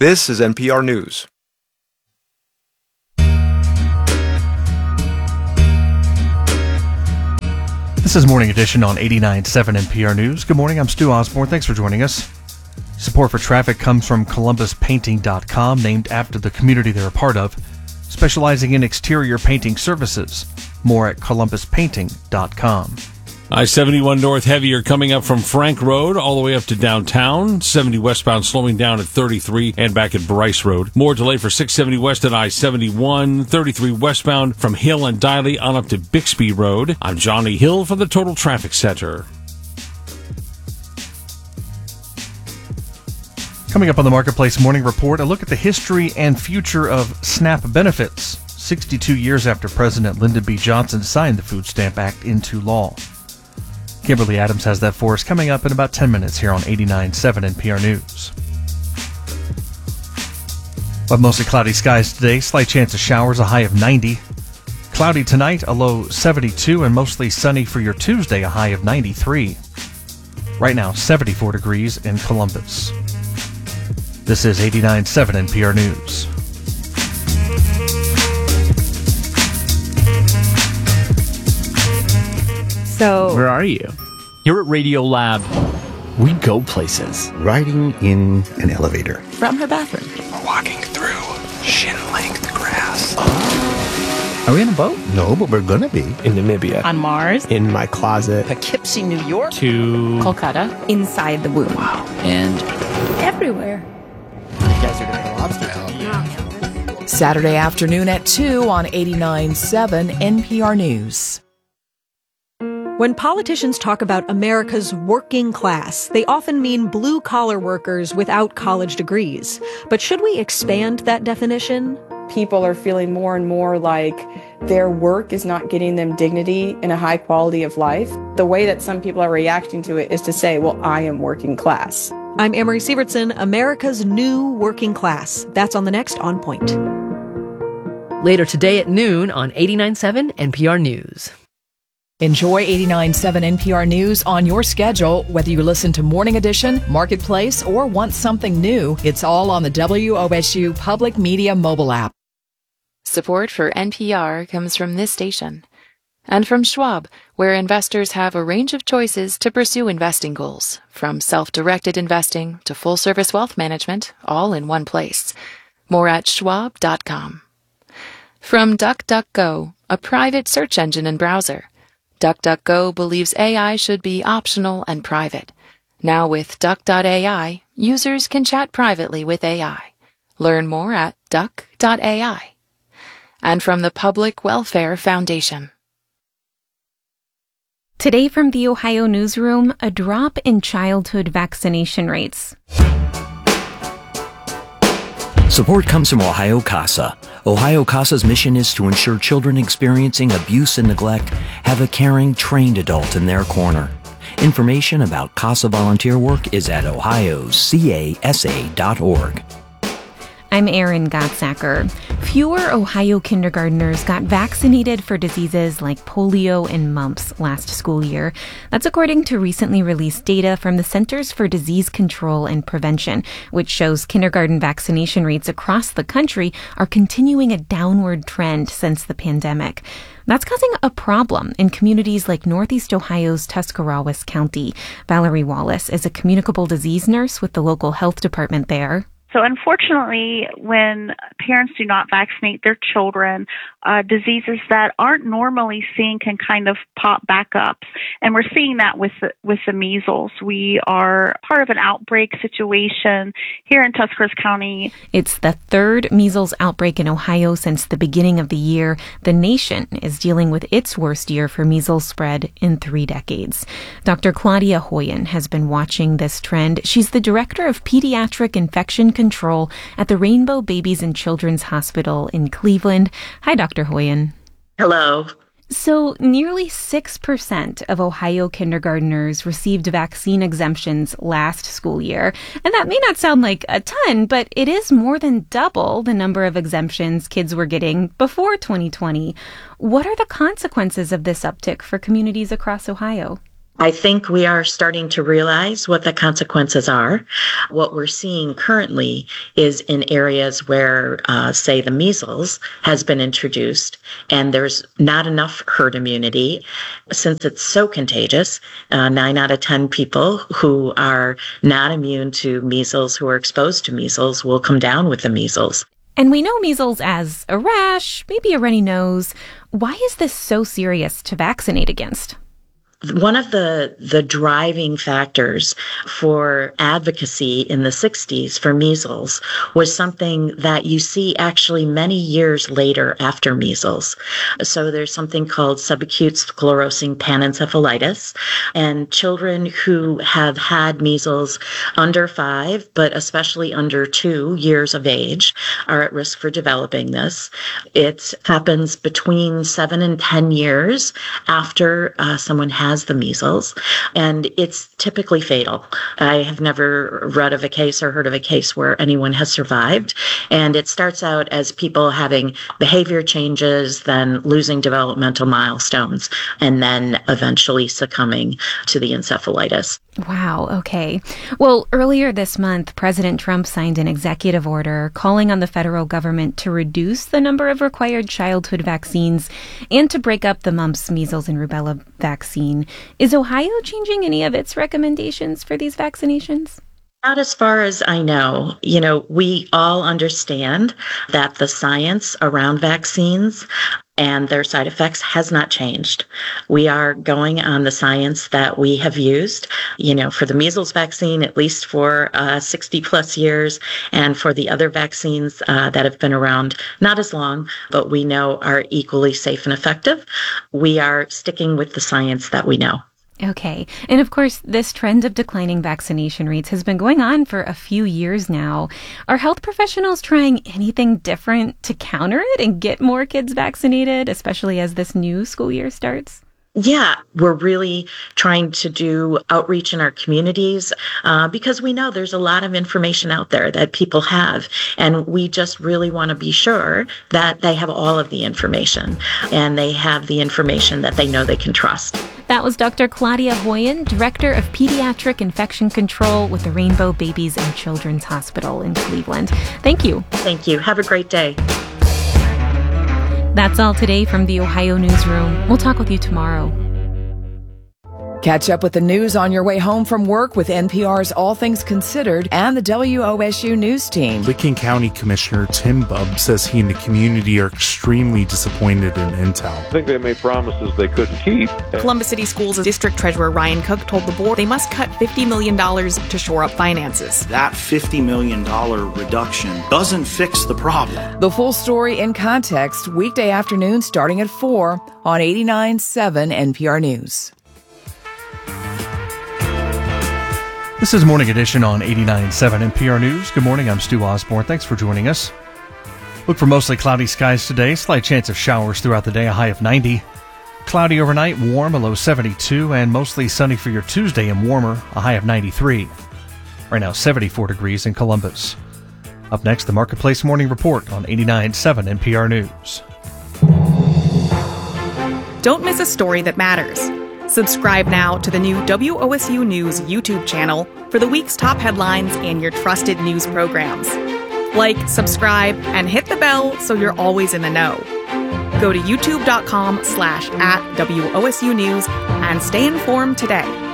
This is NPR News. This is Morning Edition on 89.7 NPR News. Good morning, I'm Stu Osborne. Thanks for joining us. Support for traffic comes from ColumbusPainting.com, named after the community they're a part of, specializing in exterior painting services. More at ColumbusPainting.com. I-71 North heavier coming up from Frank Road all the way up to downtown. 70 westbound slowing down at 33 and back at Bryce Road. More delay for 670 west at I-71. 33 westbound from Hill and Diley on up to Bixby Road. I'm Johnny Hill for the Total Traffic Center. Coming up on the Marketplace Morning Report, a look at the history and future of SNAP benefits, 62 years after President Lyndon B. Johnson signed the Food Stamp Act into law. Kimberly Adams has that for us coming up in about 10 minutes here on 89.7 NPR News. But mostly cloudy skies today, slight chance of showers, a high of 90. Cloudy tonight, a low 72, and mostly sunny for your Tuesday, a high of 93. Right now, 74 degrees in Columbus. This is 89.7 NPR News. So, where are you? Here at Radio Lab, we go places. Riding in an elevator. From her bathroom. We're walking through shin-length grass. Are we in a boat? No, but we're gonna be. In Namibia. On Mars. In my closet. Poughkeepsie, New York. To Kolkata. Inside the womb. Wow. And everywhere. You guys are gonna have lobster talk. Saturday afternoon at 2 on 89.7 NPR News. When politicians talk about America's working class, they often mean blue-collar workers without college degrees. But should we expand that definition? People are feeling more and more like their work is not getting them dignity and a high quality of life. The way that some people are reacting to it is to say, well, I am working class. I'm Amory Sievertson, America's new working class. That's on the next On Point. Later today at noon on 89.7 NPR News. Enjoy 89.7 NPR News on your schedule, whether you listen to Morning Edition, Marketplace, or want something new. It's all on the WOSU Public Media mobile app. Support for NPR comes from this station and from Schwab, where investors have a range of choices to pursue investing goals, from self-directed investing to full-service wealth management, all in one place. More at schwab.com. From DuckDuckGo, a private search engine and browser. DuckDuckGo believes AI should be optional and private. Now with Duck.ai, users can chat privately with AI. Learn more at Duck.ai. And from the Public Welfare Foundation. Today from the Ohio Newsroom, a drop in childhood vaccination rates. Support comes from Ohio CASA. Ohio CASA's mission is to ensure children experiencing abuse and neglect have a caring, trained adult in their corner. Information about CASA volunteer work is at ohiocasa.org. I'm Erin Gottsacker. Fewer Ohio kindergartners got vaccinated for diseases like polio and mumps last school year. That's according to recently released data from the Centers for Disease Control and Prevention, which shows kindergarten vaccination rates across the country are continuing a downward trend since the pandemic. That's causing a problem in communities like Northeast Ohio's Tuscarawas County. Valerie Wallace is a communicable disease nurse with the local health department there. So unfortunately, when parents do not vaccinate their children, diseases that aren't normally seen can kind of pop back up. And we're seeing that with the measles. We are part of an outbreak situation here in Tuscarawas County. It's the third measles outbreak in Ohio since the beginning of the year. The nation is dealing with its worst year for measles spread in 3 decades. Dr. Claudia Hoyen has been watching this trend. She's the director of pediatric infection control at the Rainbow Babies and Children's Hospital in Cleveland. Hi, Dr. Hoyen. Hello. So nearly 6% of Ohio kindergartners received vaccine exemptions last school year. And that may not sound like a ton, but it is more than double the number of exemptions kids were getting before 2020. What are the consequences of this uptick for communities across Ohio? I think we are starting to realize what the consequences are. What we're seeing currently is in areas where, say, the measles has been introduced and there's not enough herd immunity. Since it's so contagious, 9 out of 10 people who are not immune to measles, who are exposed to measles, will come down with the measles. And we know measles as a rash, maybe a runny nose. Why is this so serious to vaccinate against? One of the driving factors for advocacy in the 60s for measles was something that you see actually many years later after measles. So there's something called subacute sclerosing panencephalitis, and children who have had measles under 5, but especially under 2 years of age, are at risk for developing this. It happens between 7 and 10 years after someone has the measles, and it's typically fatal. I have never read of a case or heard of a case where anyone has survived, and it starts out as people having behavior changes, then losing developmental milestones, and then eventually succumbing to the encephalitis. Wow, okay. Well, earlier this month, President Trump signed an executive order calling on the federal government to reduce the number of required childhood vaccines and to break up the mumps, measles, and rubella vaccine. Is Ohio changing any of its recommendations for these vaccinations? Not as far as I know. We all understand that the science around vaccines and their side effects has not changed. We are going on the science that we have used, for the measles vaccine, at least for 60 plus years, and for the other vaccines that have been around not as long, but we know are equally safe and effective. We are sticking with the science that we know. Okay. And of course, this trend of declining vaccination rates has been going on for a few years now. Are health professionals trying anything different to counter it and get more kids vaccinated, especially as this new school year starts? Yeah, we're really trying to do outreach in our communities because we know there's a lot of information out there that people have, and we just really want to be sure that they have all of the information and they have the information that they know they can trust. That was Dr. Claudia Hoyen, Director of Pediatric Infection Control with the Rainbow Babies and Children's Hospital in Cleveland. Thank you. Thank you. Have a great day. That's all today from the Ohio Newsroom. We'll talk with you tomorrow. Catch up with the news on your way home from work with NPR's All Things Considered and the WOSU News Team. Licking County Commissioner Tim Bubb says he and the community are extremely disappointed in Intel. I think they made promises they couldn't keep. Columbus City Schools District Treasurer Ryan Cook told the board they must cut $50 million to shore up finances. That $50 million reduction doesn't fix the problem. The full story in context, weekday afternoon starting at 4 on 89.7 NPR News. This is Morning Edition on 89.7 NPR News. Good morning, I'm Stu Osborne. Thanks for joining us. Look for mostly cloudy skies today. Slight chance of showers throughout the day, a high of 90. Cloudy overnight, warm, a low 72, and mostly sunny for your Tuesday and warmer, a high of 93. Right now, 74 degrees in Columbus. Up next, the Marketplace Morning Report on 89.7 NPR News. Don't miss a story that matters. Subscribe now to the new WOSU News YouTube channel for the week's top headlines and your trusted news programs. Like, subscribe, and hit the bell so you're always in the know. Go to youtube.com/@WOSU News and stay informed today.